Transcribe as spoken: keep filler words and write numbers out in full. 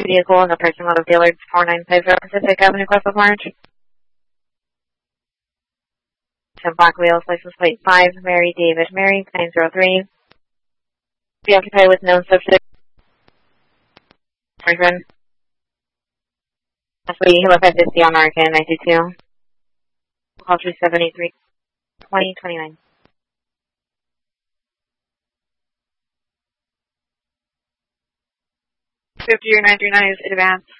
vehicle in the parking lot of Dillard's four nine five zero Pacific Avenue, West March. Some black wheels, license plate five, Mary David Mary nine zero three. Be occupied with known subject. Franklin. Lastly, Hilo five fifty on American ninety-two. Call three seven eight three twenty twenty-nine. fifty or ninety-nine is advance.